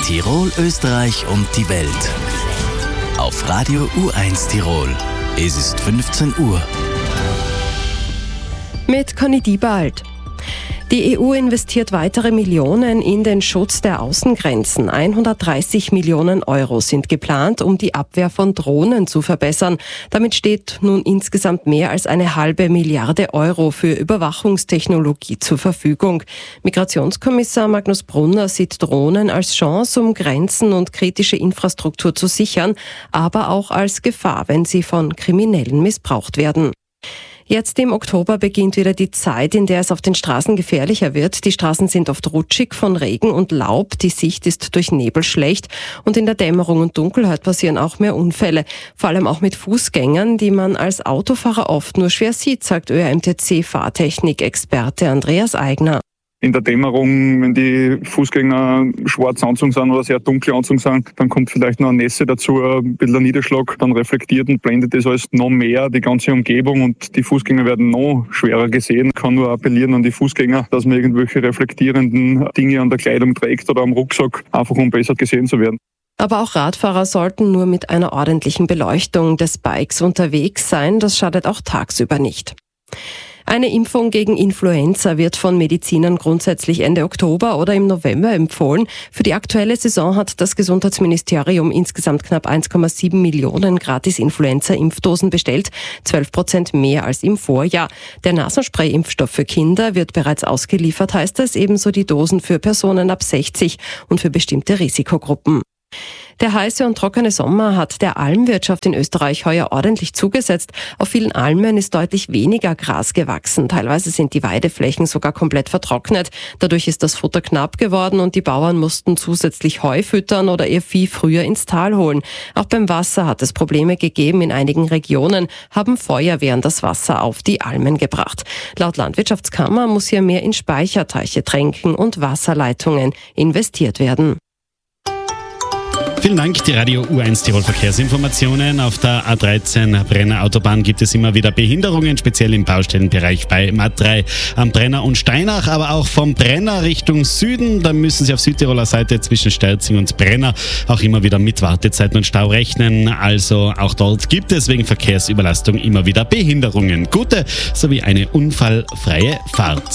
Tirol, Österreich und die Welt. Auf Radio U1 Tirol. Es ist 15 Uhr. Mit Conny Diebald. Die EU investiert weitere Millionen in den Schutz der Außengrenzen. 130 Millionen Euro sind geplant, um die Abwehr von Drohnen zu verbessern. Damit steht nun insgesamt mehr als 1,5 Milliarde Euro für Überwachungstechnologie zur Verfügung. Migrationskommissar Magnus Brunner sieht Drohnen als Chance, um Grenzen und kritische Infrastruktur zu sichern, aber auch als Gefahr, wenn sie von Kriminellen missbraucht werden. Jetzt im Oktober beginnt wieder die Zeit, in der es auf den Straßen gefährlicher wird. Die Straßen sind oft rutschig von Regen und Laub, die Sicht ist durch Nebel schlecht und in der Dämmerung und Dunkelheit passieren auch mehr Unfälle. Vor allem auch mit Fußgängern, die man als Autofahrer oft nur schwer sieht, sagt ÖRMTC-Fahrtechnik-Experte Andreas Eigner. In der Dämmerung, wenn die Fußgänger schwarz anzogen sind oder sehr dunkel anzogen sind, dann kommt vielleicht noch eine Nässe dazu, ein bisschen ein Niederschlag, dann reflektiert und blendet das alles noch mehr, die ganze Umgebung, und die Fußgänger werden noch schwerer gesehen. Ich kann nur appellieren an die Fußgänger, dass man irgendwelche reflektierenden Dinge an der Kleidung trägt oder am Rucksack, einfach um besser gesehen zu werden. Aber auch Radfahrer sollten nur mit einer ordentlichen Beleuchtung des Bikes unterwegs sein, das schadet auch tagsüber nicht. Eine Impfung gegen Influenza wird von Medizinern grundsätzlich Ende Oktober oder im November empfohlen. Für die aktuelle Saison hat das Gesundheitsministerium insgesamt knapp 1,7 Millionen Gratis-Influenza-Impfdosen bestellt, 12% mehr als im Vorjahr. Der Nasenspray-Impfstoff für Kinder wird bereits ausgeliefert, heißt es, ebenso die Dosen für Personen ab 60 und für bestimmte Risikogruppen. Der heiße und trockene Sommer hat der Almwirtschaft in Österreich heuer ordentlich zugesetzt. Auf vielen Almen ist deutlich weniger Gras gewachsen. Teilweise sind die Weideflächen sogar komplett vertrocknet. Dadurch ist das Futter knapp geworden und die Bauern mussten zusätzlich Heu füttern oder ihr Vieh früher ins Tal holen. Auch beim Wasser hat es Probleme gegeben. In einigen Regionen haben Feuerwehren das Wasser auf die Almen gebracht. Laut Landwirtschaftskammer muss hier mehr in Speicherteiche, Tränken und Wasserleitungen investiert werden. Vielen Dank, die Radio U1 Tirol Verkehrsinformationen. Auf der A13 Brenner Autobahn gibt es immer wieder Behinderungen, speziell im Baustellenbereich bei MAT3 am Brenner und Steinach, aber auch vom Brenner Richtung Süden. Da müssen Sie auf Südtiroler Seite zwischen Sterzing und Brenner auch immer wieder mit Wartezeiten und Stau rechnen. Also auch dort gibt es wegen Verkehrsüberlastung immer wieder Behinderungen. Gute sowie eine unfallfreie Fahrt.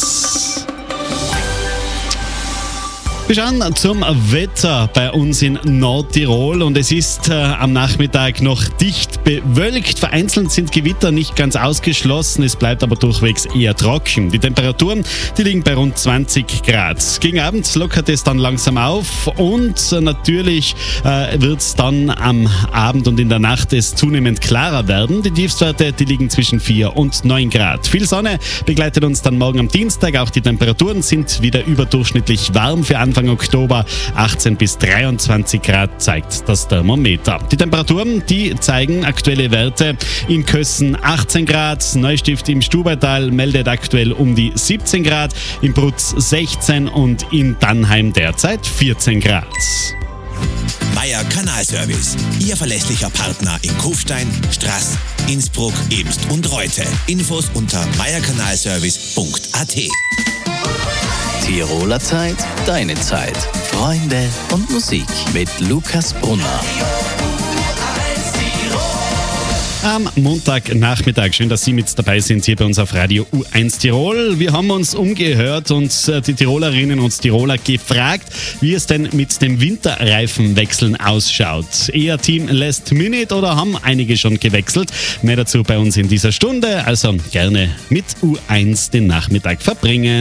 Wir schauen zum Wetter bei uns in Nordtirol und es ist am Nachmittag noch dicht bewölkt. Vereinzelt sind Gewitter nicht ganz ausgeschlossen, es bleibt aber durchwegs eher trocken. Die Temperaturen, die liegen bei rund 20 Grad. Gegen Abend lockert es dann langsam auf und natürlich wird es dann am Abend und in der Nacht es zunehmend klarer werden. Die Tiefstwerte, die liegen zwischen 4 und 9 Grad. Viel Sonne begleitet uns dann morgen am Dienstag. Auch die Temperaturen sind wieder überdurchschnittlich warm für Anfang Oktober. 18 bis 23 Grad zeigt das Thermometer. Die Temperaturen, die zeigen aktuelle Werte. In Kössen 18 Grad, Neustift im Stubaital meldet aktuell um die 17 Grad, in Brutz 16 und in Dannheim derzeit 14 Grad. Meier Kanalservice, Ihr verlässlicher Partner in Kufstein, Straß, Innsbruck, Ebst und Reute. Infos unter meierkanalservice.at. Tiroler Zeit, deine Zeit. Freunde und Musik mit Lukas Brunner. Am Montagnachmittag. Schön, dass Sie mit dabei sind hier bei uns auf Radio U1 Tirol. Wir haben uns umgehört und die Tirolerinnen und Tiroler gefragt, wie es denn mit dem Winterreifenwechseln ausschaut. Eher Team Last Minute oder haben einige schon gewechselt? Mehr dazu bei uns in dieser Stunde. Also gerne mit U1 den Nachmittag verbringen.